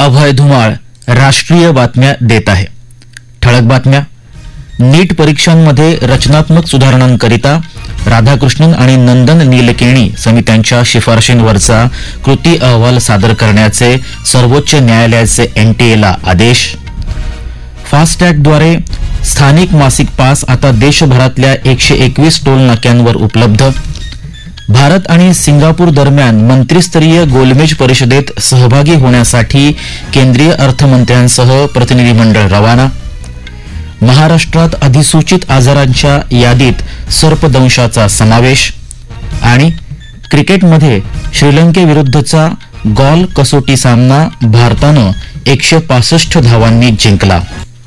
अभय धुमाळ राष्ट्रीय बातम्या देत आहे. ठळक बातम्या. नीट परीक्षांमध्ये रचनात्मक सुधारणांकरिता राधाकृष्णन आणि नंदन नीलकेणी समित्यांच्या शिफारशींवरचा कृती अहवाल सादर करण्याचे सर्वोच्च न्यायालयाचे एनटीएला आदेश. फास्टॅगद्वारे स्थानिक मासिक पास आता देशभरातल्या 121 टोल नाक्यांवर उपलब्ध. भारत आणि सिंगापूर दरम्यान मंत्रिस्तरीय गोलमेज परिषदेत सहभागी होण्यासाठी केंद्रीय अर्थमंत्र्यांसह प्रतिनिधी रवाना. महाराष्ट्रात अधिसूचित आजारांच्या यादीत सर्पदंशाचा समावेश. आणि क्रिकेटमध्ये श्रीलंकेविरुद्धचा गॉल कसोटी सामना भारतानं 165 धावांनी जिंकला.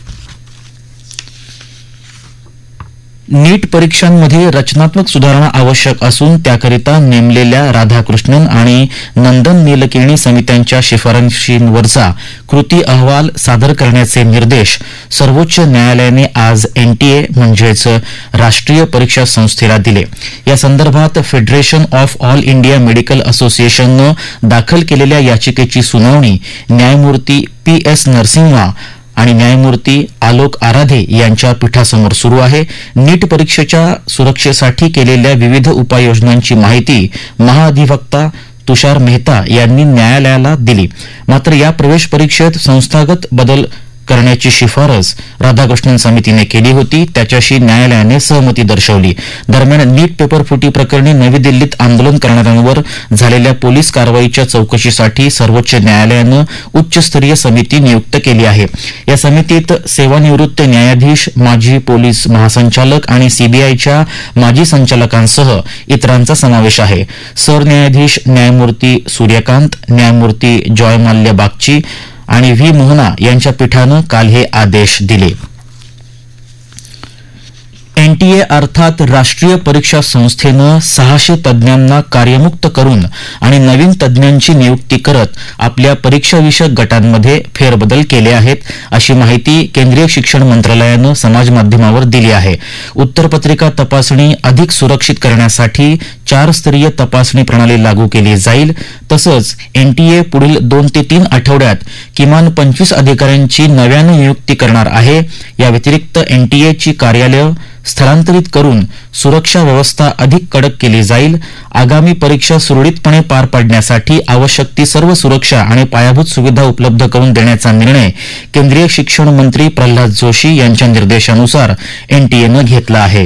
नीट परीक्षांमध्ये रचनात्मक सुधारणा आवश्यक असून त्याकरिता नेमलेल्या राधाकृष्णन आणि नंदन नीलकेणी समित्यांच्या शिफारशींवरचा कृती अहवाल सादर करण्याचे निर्देश सर्वोच्च न्यायालयाने आज एनटीए म्हणजेच राष्ट्रीय परीक्षा संस्थेला दिले. या संदर्भात federation of all India medical असोसिएशननं दाखल केलेल्या याचिकेची सुनावणी न्यायमूर्ती पी.एस. नरसिंहा आणि न्यायमूर्ती आलोक आराधे यांच्या पीठासमोर सुरू आहे. नीट परीक्षेच्या सुरक्षेसाठी केलेल्या विविध उपाययोजनांची माहिती महाअधिवक्ता तुषार मेहता यांनी न्यायालयाला दिली. मात्र या प्रवेश परीक्षेत संस्थागत बदल करण्याची शिफारस राधाकृष्णन समितीने केली होती, त्याच्याशी न्यायालयाने सहमती दर्शवली. दरम्यान नीट पेपर फुटी प्रकरणी नवी दिल्लीत आंदोलन करणाऱ्यांवर झालेल्या पोलीस कारवाईच्या चौकशीसाठी सर्वोच्च न्यायालयानं उच्चस्तरीय समिती नियुक्त केली आहे. या समितीत सेवानिवृत्त न्यायाधीश, माजी पोलीस महासंचालक आणि सीबीआयच्या माजी संचालकांसह इतरांचा समावेश आहे. सरन्यायाधीश न्यायमूर्ती सूर्यकांत, न्यायमूर्ती जॉयमाल्य बागची आणि व्ही मोहना यांच्या पीठानं काल हे आदेश दिले. एनटीए अर्थात राष्ट्रीय परीक्षा संस्थेनं 600 तज्ज्ञांना कार्यमुक्त करून आणि नवीन तज्ज्ञांची नियुक्ती करत आपल्या परीक्षाविषयक गटांमध्ये फेरबदल केले आहेत, अशी माहिती केंद्रीय शिक्षण मंत्रालयानं समाजमाध्यमावर दिली आहे. उत्तरपत्रिका तपासणी अधिक सुरक्षित करण्यासाठी 4-स्तरीय तपासणी प्रणाली लागू केली जाईल. तसंच एनटीए पुढील 2 ते 3 आठवड्यात किमान 25 अधिकाऱ्यांची नव्यानं नियुक्ती करणार आहे. या व्यतिरिक्त एनटीएची कार्यालयं स्थलांतरित करून सुरक्षा व्यवस्था अधिक कडक केली जाईल. आगामी परीक्षा सुरळीतपणे पार पाडण्यासाठी आवश्यक ती सर्व सुरक्षा आणि पायाभूत सुविधा उपलब्ध करून देण्याचा निर्णय केंद्रीय शिक्षण मंत्री प्रल्हाद जोशी यांच्या निर्देशानुसार एनटीएनं घेतला आहे.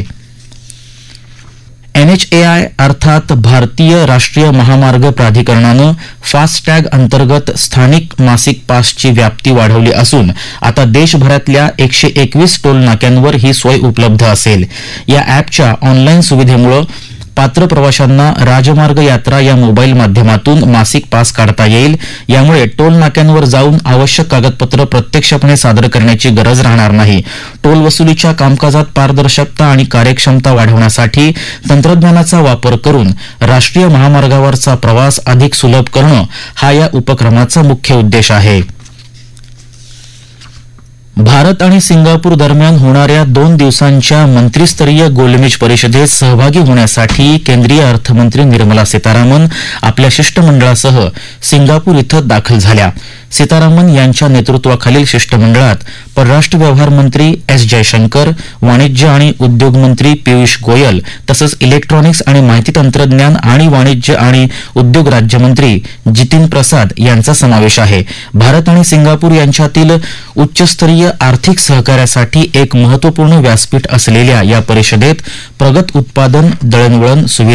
एनएचएआय अर्थात भारतीय राष्ट्रीय महामार्ग प्राधिकरणानं फास्टॅग अंतर्गत स्थानिक मासिक पासची व्याप्ती वाढवली असून आता देशभरातल्या 121 टोल नाक्यांवर ही सोय उपलब्ध असेल. या अॅपच्या ऑनलाईन सुविधेमुळे पात्र प्रवाशांना राजमार्ग यात्रा या मोबाईल माध्यमातून मासिक पास काढता येईल. यामुळे टोल नाक्यांवर जाऊन आवश्यक कागदपत्र प्रत्यक्षपणे सादर करण्याची गरज राहणार नाही. टोल वसुलीच्या कामकाजात पारदर्शकता आणि कार्यक्षमता वाढवण्यासाठी तंत्रज्ञानाचा वापर करून राष्ट्रीय महामार्गावरचा प्रवास अधिक सुलभ करणं हा या उपक्रमाचा मुख्य उद्देश आहे. भारत आणि सिंगापूर दरम्यान होणाऱ्या 2 दिवसांच्या मंत्रिस्तरीय गोलमेज परिषदेत सहभागी होण्यासाठी केंद्रीय अर्थमंत्री निर्मला सीतारामन आपल्या शिष्टमंडळासह सिंगापूर इथं दाखल झाल्या. सीतारामन यांच्या नेतृत्वाखालील शिष्टमंडळात परराष्ट्र व्यवहार मंत्री एस जयशंकर, वाणिज्य आणि उद्योग मंत्री पियुष गोयल तसंच इलेक्ट्रॉनिक्स आणि माहिती तंत्रज्ञान आणि वाणिज्य आणि उद्योग राज्यमंत्री जितीन प्रसाद यांचा समावेश आहे. भारत आणि सिंगापूर यांच्यातील उच्चस्तरीय आर्थिक सहकार्यासाठी एक महत्वपूर्ण व्यासपीठ असलेल्या या परिषदेत प्रगत उत्पादन, दळणवळण सुविधा